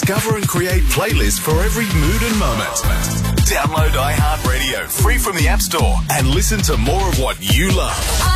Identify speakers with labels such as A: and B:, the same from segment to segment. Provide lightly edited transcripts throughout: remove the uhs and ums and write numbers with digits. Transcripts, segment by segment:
A: Discover and create playlists for every mood and moment. Download iHeartRadio free from the App Store and listen to more of what you love.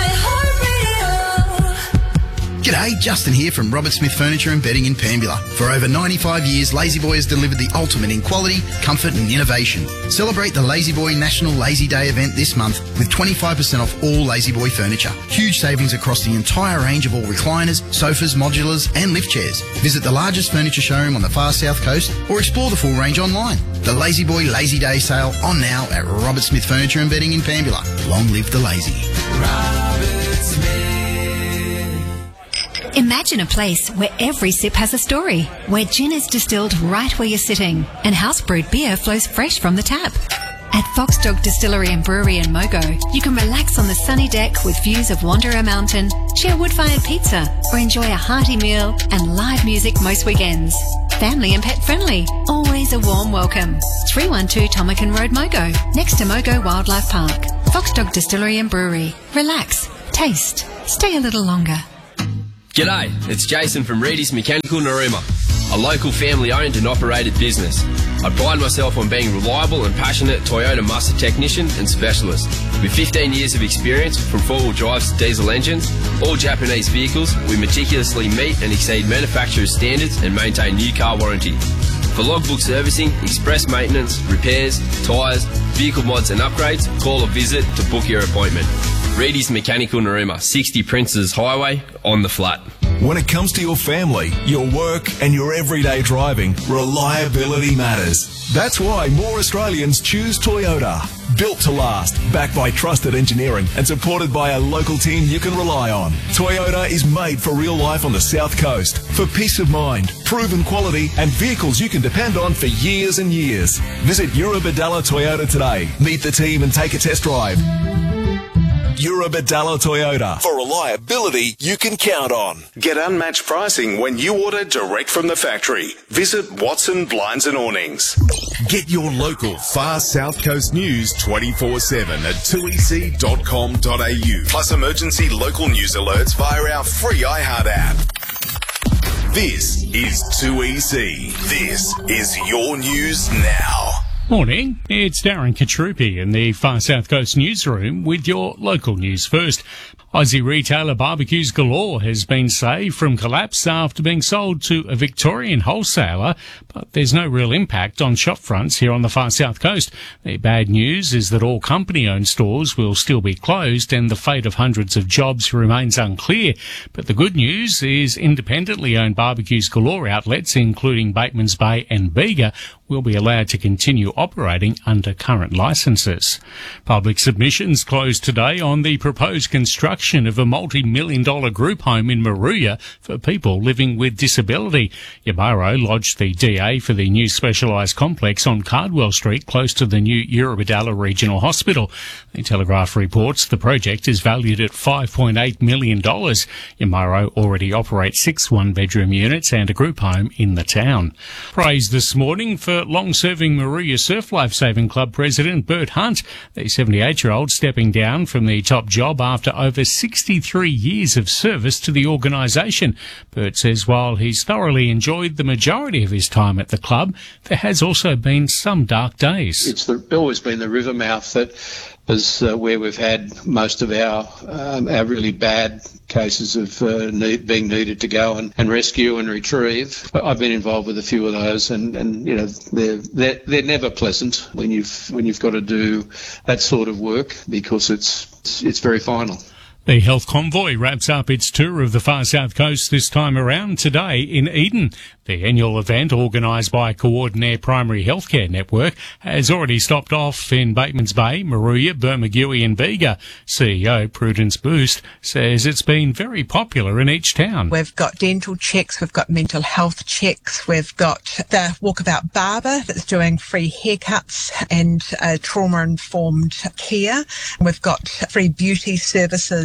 B: G'day, Justin here from Robert Smith Furniture and Bedding in Pambula. For over 95 years, La-Z-Boy has delivered the ultimate in quality, comfort and innovation. Celebrate the La-Z-Boy National Lazy Day event this month with 25% off all La-Z-Boy furniture. Huge savings across the entire range of all recliners, sofas, modulars and lift chairs. Visit the largest furniture showroom on the far south coast or explore the full range online. The La-Z-Boy Lazy Day sale on now at Robert Smith Furniture and Bedding in Pambula. Long live the lazy.
C: Robert Smith.
D: Imagine a place where every sip has a story, where gin is distilled right where you're sitting and house-brewed beer flows fresh from the tap. At Fox Dog Distillery and Brewery in Mogo, you can relax on the sunny deck with views of Wanderer Mountain, share wood-fired pizza, or enjoy a hearty meal and live music most weekends. Family and pet friendly, always a warm welcome. 312 Tomakan Road, Mogo, next to Mogo Wildlife Park. Fox Dog Distillery and Brewery. Relax, taste, stay a little longer.
E: G'day, it's Jason from Reedy's Mechanical Narooma, a local family-owned and operated business. I pride myself on being reliable and passionate Toyota master technician and specialist. With 15 years of experience from four-wheel drives to diesel engines, all Japanese vehicles, we meticulously meet and exceed manufacturer's standards and maintain new car warranty. For logbook servicing, express maintenance, repairs, tyres, vehicle mods and upgrades, call or visit to book your appointment. Reedy's Mechanical Narooma, 60 Princes Highway, on the flat.
A: When it comes to your family, your work and your everyday driving, reliability matters. That's why more Australians choose Toyota. Built to last, backed by trusted engineering and supported by a local team you can rely on. Toyota is made for real life on the South Coast. For peace of mind, proven quality and vehicles you can depend on for years and years. Visit Eurobadala Toyota today. Meet the team and take a test drive. Eurobadala Toyota, for reliability you can count on. Get unmatched pricing when you order direct from the factory. Visit Watson Blinds and Awnings. Get your local far South Coast news 24/7 at 2ec.com.au. Plus emergency local news alerts via our free iHeart app. This is 2EC. This is your news now.
F: Morning, it's Darren Katrupi in the Far South Coast newsroom with your local news first. Aussie retailer Barbecues Galore has been saved from collapse after being sold to a Victorian wholesaler, but there's no real impact on shop fronts here on the Far South Coast. The bad news is that all company-owned stores will still be closed and the fate of hundreds of jobs remains unclear. But the good news is independently owned Barbecues Galore outlets, including Bateman's Bay and Bega, will be allowed to continue operating under current licences. Public submissions closed today on the proposed construction of a multi-million-dollar group home in Moruya for people living with disability. Ybarra lodged the DA for the new specialised complex on Cardwell Street, close to the new Eurobadala Regional Hospital. The Telegraph reports the project is valued at $5.8 million. Ybarra already operates 6 one-bedroom units and a group home in the town. Praise this morning for long-serving Moruya Surf Lifesaving Club President Bert Hunt, the 78-year-old stepping down from the top job after over 63 years of service to the organisation. Bert says while he's thoroughly enjoyed the majority of his time at the club, there has also been some dark days.
G: It's always been the river mouth that is where we've had most of our really bad cases of being needed to go and rescue and retrieve. I've been involved with a few of those, and you know they're never pleasant when you've got to do that sort of work, because it's very final.
F: The Health Convoy wraps up its tour of the Far South Coast this time around today in Eden. The annual event, organised by Coordinair Primary Healthcare Network, has already stopped off in Bateman's Bay, Moruya, Bermagui and Bega. CEO Prudence Boost says it's been very popular in each town.
H: We've got dental checks, we've got mental health checks, we've got the Walkabout Barber that's doing free haircuts and trauma-informed care. We've got free beauty services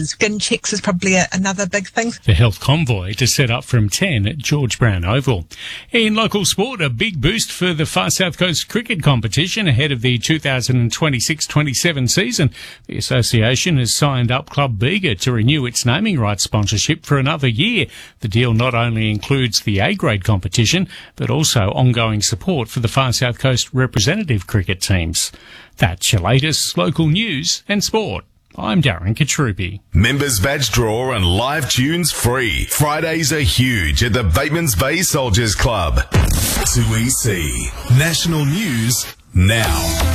H: Skin checks is probably another big thing.
F: The health convoy to set up from 10 at George Brown Oval. In local sport, a big boost for the Far South Coast cricket competition ahead of the 2026-27 season. The association has signed up Club Bega to renew its naming rights sponsorship for another year. The deal not only includes the A-grade competition, but also ongoing support for the Far South Coast representative cricket teams. That's your latest local news and sport. I'm Darren Katrupi.
A: Members badge draw and live tunes free. Fridays are huge at the Bateman's Bay Soldiers Club. 2EC. National news now.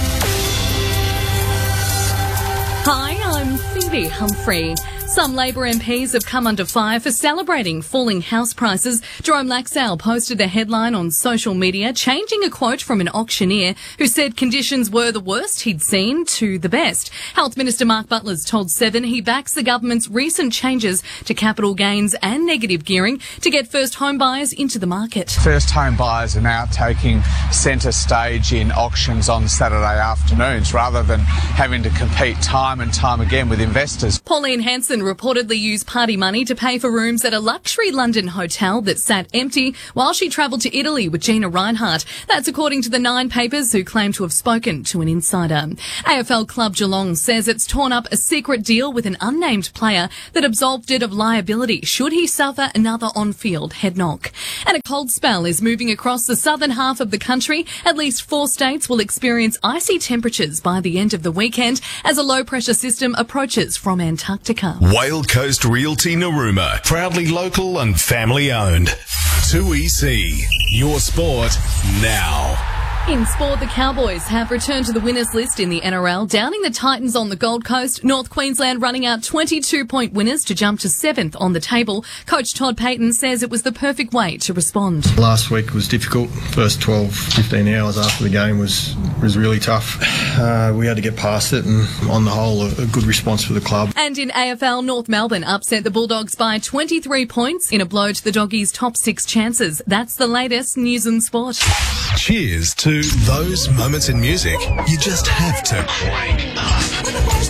I: Hi, I'm Phoebe Humphrey. Some Labor MPs have come under fire for celebrating falling house prices. Jerome Laxale posted a headline on social media, changing a quote from an auctioneer who said conditions were the worst he'd seen to the best. Health Minister Mark Butler's told Seven he backs the government's recent changes to capital gains and negative gearing to get first home buyers into the market.
J: First home buyers are now taking centre stage in auctions on Saturday afternoons rather than having to compete time and time again with investors.
I: Pauline Hanson reportedly used party money to pay for rooms at a luxury London hotel that sat empty while she travelled to Italy with Gina Reinhardt. That's according to the Nine papers, who claim to have spoken to an insider. AFL club Geelong says it's torn up a secret deal with an unnamed player that absolved it of liability should he suffer another on-field head knock. And a cold spell is moving across the southern half of the country. At least 4 states will experience icy temperatures by the end of the weekend as a low-pressure system approaches from Antarctica.
A: Whale Coast Realty Narooma, proudly local and family owned. 2EC, your sport now.
I: In sport, the Cowboys have returned to the winners list in the NRL, downing the Titans on the Gold Coast. North Queensland running out 22-point winners to jump to 7th on the table. Coach Todd Payton says it was the perfect way to respond.
K: Last week was difficult. First 12, 15 hours after the game was really tough. We had to get past it, and on the whole, a good response for the club.
I: And in AFL, North Melbourne upset the Bulldogs by 23 points in a blow to the Doggies' top 6 chances. That's the latest news and sport.
A: Cheers to those moments in music you just have to crank up.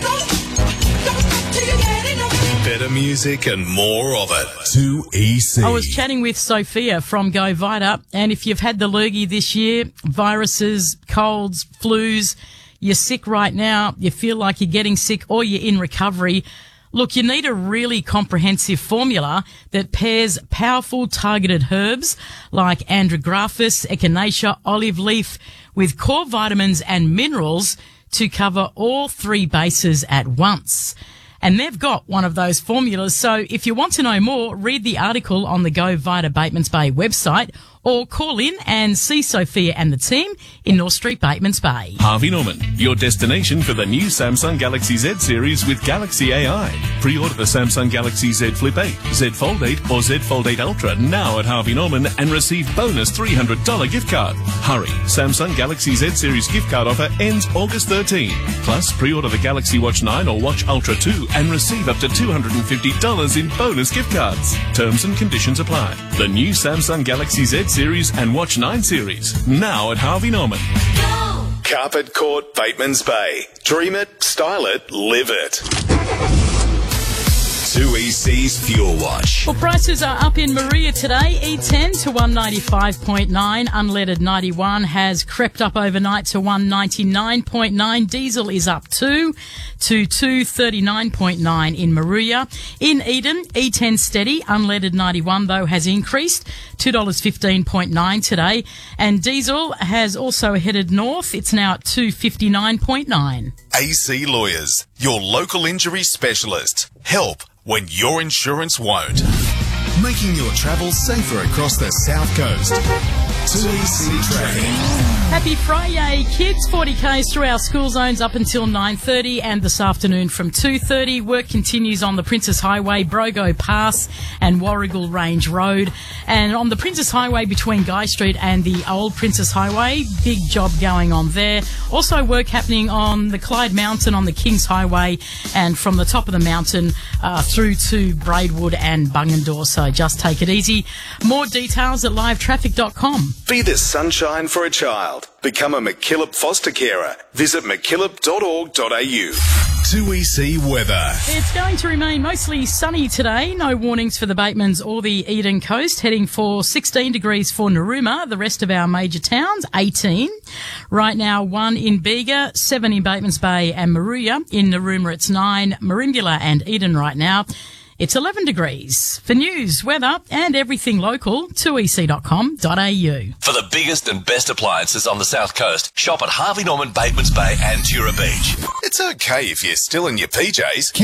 A: Better music and more of it. 2EC.
L: I was chatting with Sophia from Go Vita, and if you've had the lurgy this year, viruses, colds, flus, you're sick right now, you feel like you're getting sick or you're in recovery, look, you need a really comprehensive formula that pairs powerful targeted herbs like Andrographis, Echinacea, olive leaf with core vitamins and minerals to cover all 3 bases at once. And they've got one of those formulas. So if you want to know more, read the article on the Go Vita Batemans Bay website or call in and see Sophia and the team in North Street, Batemans Bay.
M: Harvey Norman, your destination for the new Samsung Galaxy Z series with Galaxy AI. Pre-order the Samsung Galaxy Z Flip 8, Z Fold 8 or Z Fold 8 Ultra now at Harvey Norman and receive bonus $300 gift card. Hurry, Samsung Galaxy Z series gift card offer ends August 13. Plus, pre-order the Galaxy Watch 9 or Watch Ultra 2 and receive up to $250 in bonus gift cards. Terms and conditions apply. The new Samsung Galaxy Z series and Watch 9 series, now at Harvey Norman.
A: Go! Carpet Court, Batemans Bay. Dream it, style it, live it. 2EC's Fuel Watch.
L: Well, prices are up in Maria today. E10 to 195.9. Unleaded 91 has crept up overnight to 199.9. Diesel is up 2 to 239.9 in Maria. In Eden, E10 steady. Unleaded 91, though, has increased $2.15.9 today. And diesel has also headed north. It's now at 259.9.
A: AC Lawyers, your local injury specialist. Help when your insurance won't. Making your travel safer across the South Coast. 2EC Traffic.
L: Happy Friday, kids. 40Ks through our school zones up until 9:30 and this afternoon from 2:30. Work continues on the Princess Highway, Brogo Pass and Warrigal Range Road. And on the Princess Highway between Guy Street and the old Princess Highway, big job going on there. Also work happening on the Clyde Mountain on the Kings Highway and from the top of the mountain through to Braidwood and Bungendore. So just take it easy. More details at livetraffic.com.
A: Be the sunshine for a child. Become a MacKillop foster carer. Visit mackillop.org.au. 2EC weather.
L: It's going to remain mostly sunny today. No warnings for the Batemans or the Eden Coast. Heading for 16 degrees for Narooma. The rest of our major towns, 18. Right now, 1 in Bega, 7 in Batemans Bay and Moruya. In Narooma, it's 9. Merimbula and Eden right now, it's 11 degrees. For news, weather and everything local, 2ec.com.au.
A: For the biggest and best appliances on the South Coast, shop at Harvey Norman, Batemans Bay and Tura Beach. It's okay if you're still in your PJs.